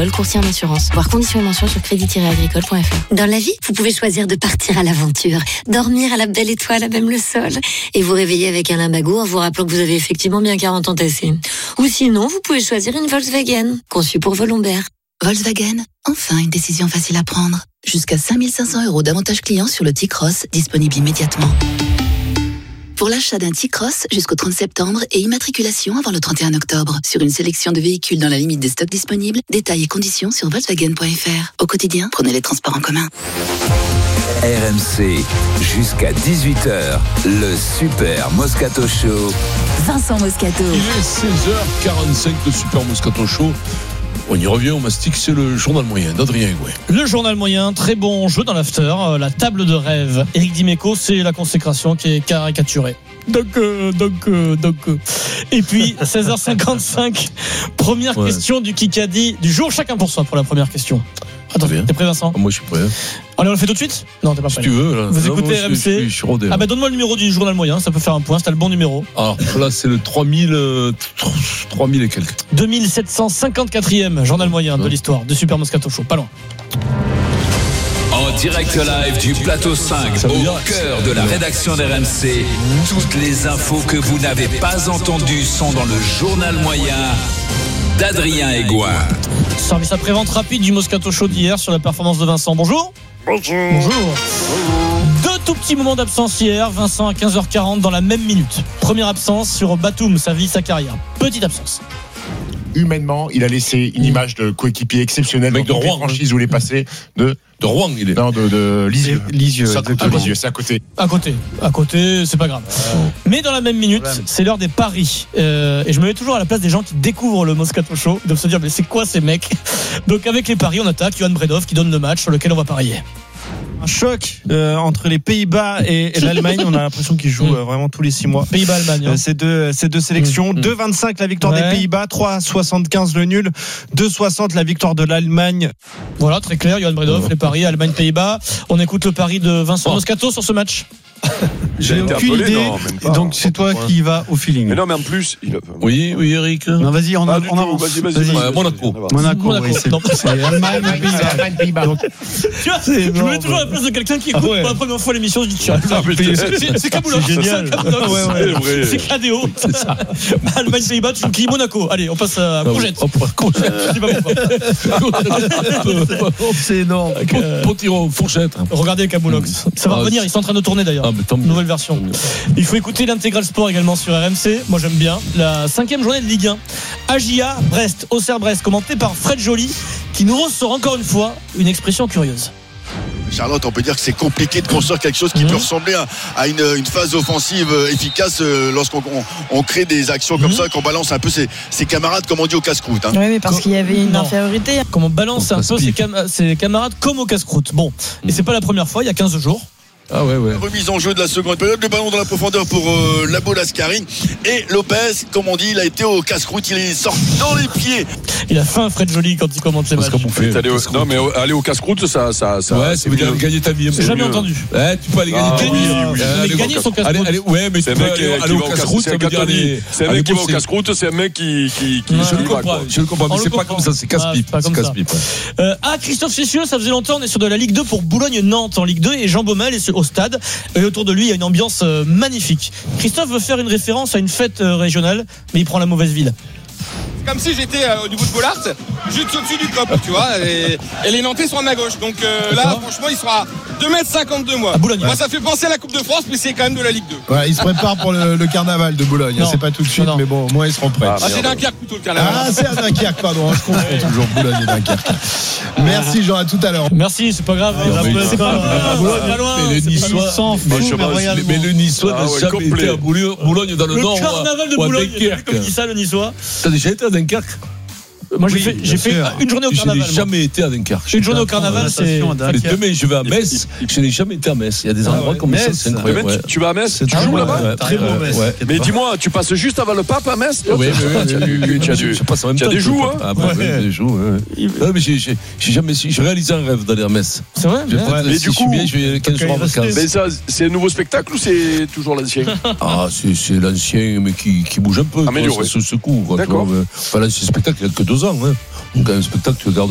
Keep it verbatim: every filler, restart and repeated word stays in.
Agricole, courtier en assurance. Voir conditions et mentions sur crédit tiret agricole point f r. Dans la vie, vous pouvez choisir de partir à l'aventure, dormir à la belle étoile à même le sol, et vous réveiller avec un limbago en vous rappelant que vous avez effectivement bien quarante ans tassés. Ou sinon, vous pouvez choisir une Volkswagen, conçue pour vos lombaires. Volkswagen, enfin une décision facile à prendre. Jusqu'à cinq mille cinq cents euros d'avantages clients sur le T-Cross, disponible immédiatement. Pour l'achat d'un T-Cross jusqu'au trente septembre et immatriculation avant le trente et un octobre. Sur une sélection de véhicules dans la limite des stocks disponibles, détails et conditions sur volkswagen point f r. Au quotidien, prenez les transports en commun. R M C, jusqu'à dix-huit heures, le Super Moscato Show. Vincent Moscato. Il est seize heures quarante-cinq, le Super Moscato Show. On y revient, on mastique, c'est le journal moyen d'Adrien Gouet. Le journal moyen, très bon jeu dans l'after, la table de rêve. Éric Dimeco, c'est la consécration qui est caricaturée. Donc, euh, donc, euh, donc. Euh. Et puis, seize heures cinquante-cinq, première ouais. question du Kikadi du jour, chacun pour soi pour la première question. Attends, t'es prêt, Vincent ? Moi, je suis prêt. Allez, on le fait tout de suite ? Non, t'es pas prêt. Si tu veux, là. Vous non, écoutez moi, R M C ? Je suis, je suis rodé. Ah, bah, donne-moi le numéro du journal moyen, ça peut faire un point, c'est le bon numéro. Alors, là, c'est le trois mille, euh, trois mille et quelques. deux mille sept cent cinquante-quatrième journal moyen de l'histoire de Super Moscato Show, pas loin. En direct live du plateau cinq, au dire, cœur de la rédaction d'R M C, toutes les infos que vous n'avez pas entendues sont dans le journal moyen d'Adrien Aigouin. Service après-vente rapide du Moscato Show d'hier sur la performance de Vincent. Bonjour. Bonjour. Bonjour. Deux tout petits moments d'absence hier. Vincent à quinze heures quarante dans la même minute. Première absence sur Batum, sa vie, sa carrière. Petite absence. Humainement, il a laissé une image de coéquipier exceptionnel. Mec de Rouen, franchise où il est passé de de Rouen, il est. Non, de, de Lisieux. Lisieux, c'est, à Lisieux, c'est à côté. À côté, à côté, c'est pas grave. Oh. Mais dans la même minute, c'est l'heure des paris. Euh, et je me mets toujours à la place des gens qui découvrent le Moscato Show. Ils doivent se dire, mais c'est quoi ces mecs ? Donc avec les paris, on attaque Johan Bredov qui donne le match sur lequel on va parier. Un choc euh, entre les Pays-Bas et, et l'Allemagne. On a l'impression qu'ils jouent euh, vraiment tous les six mois. Pays-Bas-Allemagne. Euh, ces, deux, ces deux sélections. Mmh. deux virgule vingt-cinq la victoire ouais. des Pays-Bas, trois virgule soixante-quinze le nul, deux virgule soixante la victoire de l'Allemagne. Voilà, très clair. Johan Bredov, les paris Allemagne-Pays-Bas. On écoute le pari de Vincent oh. Moscato sur ce match. J'ai aucune idée. Non, pas, donc c'est toi qui va au feeling. Mais non, mais en plus, il a... oui, oui, Eric. Non, vas-y, on, a, on avance. Vas-y, vas-y, vas-y. Ouais, Monaco. Monaco, Monaco. Oui, c'est, non, c'est Allemagne, Allemagne, Pays-Bas. Donc, tu vois, je me mets toujours à la place de quelqu'un qui écoute ah ouais. pour la première fois l'émission. Je dis tiens, ah, c'est, c'est, c'est Kaboulof. C'est génial. C'est, ouais, ouais. c'est K D O. C'est ça. Allemagne, Pays-Bas, tu me dis Monaco. Allez, on passe à Courgette. Je sais pas pourquoi. C'est énorme. Potiron, fourchette. Regardez Kaboulox. Ça va revenir. Ils sont en train de tourner d'ailleurs. Nouvelle version. Il faut écouter l'intégral sport également sur R M C. Moi j'aime bien. La cinquième journée de Ligue un. Agia, Brest, Auxerre-Brest, commenté par Fred Joly, qui nous ressort encore une fois une expression curieuse. Charlotte, on peut dire que c'est compliqué de construire quelque chose qui mmh. peut ressembler à, à une, une phase offensive efficace euh, lorsqu'on on, on crée des actions comme mmh. ça, qu'on balance un peu ses, ses camarades, comme on dit, au casse-croûte. Hein. Oui, mais parce qu'il y avait une non. infériorité. Comme on balance un peu ses, cam- ses camarades comme au casse-croûte. Bon, mmh. et c'est pas la première fois, il y a quinze jours. Ah ouais, ouais. Remise en jeu de la seconde période, le ballon dans la profondeur pour euh, Labo Lascarine et Lopez, comme on dit, il a été au casse-croûte, il est sorti dans les pieds. Il a faim Fred Joly quand il commente les matchs. Au, non mais aller au casse-croûte, ça, ça, ça ouais, ça veut dire gagner ta vie. J'ai jamais entendu. Ouais, tu peux aller gagner ta vie. Mais gagner son casse-croûte. Ouais, mais tu peux aller au casse-croûte, ça veut dire aller. C'est un mec qui va au casse-croûte, c'est un mec qui. Je le comprends, je le comprends, mais c'est pas comme ça, c'est casse-pipe. Ah, Christophe Cessieux, ça faisait longtemps, on est sur de la Ligue deux pour Boulogne-Nantes en Ligue deux et Jean Baumel est au stade. Et autour de lui, il y a une ambiance magnifique. Christophe veut faire une référence à une fête régionale, mais il prend la mauvaise ville. C'est comme si j'étais euh, au niveau de Bollard, juste au-dessus du cop, tu vois, et, et les Nantais sont à ma gauche. Donc euh, là, franchement, il sera à deux mètres cinquante-deux, moi. Boulogne, moi, ouais. ça fait penser à la Coupe de France, mais c'est quand même de la Ligue deux. Ouais, il se prépare pour le, le carnaval de Boulogne. Non. C'est pas tout de suite, non, non. mais bon, moi, ils seront prêts. Ah, ah, c'est Dunkerque plutôt le carnaval. Ah, c'est à Dunkerque, pardon. Je confonds toujours Boulogne et Dunkerque. Merci, Jean, à tout à l'heure. Merci, c'est pas grave. Non, mais c'est pas loin. Mais le Niçois, mais le Niçois n'a jamais été à Boulogne dans le Nord. Le carnaval de Boulogne, comme dit ça, le Niçois. T'as déjà été à Dunkerque? Moi j'ai oui, fait, j'ai fait une journée au carnaval. Je n'ai jamais été à Dunkerque. Une journée au carnaval, c'est. Demain je vais à Metz. Je n'ai jamais été à Metz. Il y a des endroits comme ça, c'est incroyable. Ouais. Tu vas à Metz, tu joues là-bas. Très bon Metz. Mais dis-moi, tu passes juste avant le pape à Metz? Oui, oui, tu as du. Tu as des joues, hein? Ah bah oui, des joues. Non mais j'ai jamais. Je réalisais un rêve d'aller à Metz. C'est vrai. Mais du coup, je vais quinze jours en vacances. Mais ça, c'est un nouveau spectacle ou c'est toujours l'ancien? Ah, c'est l'ancien, mais qui bouge un peu. Amélioré. Ça se secoue. D'accord. Enfin, l'ancien spectacle, il y a que deux ans. Donc un spectacle, tu regardes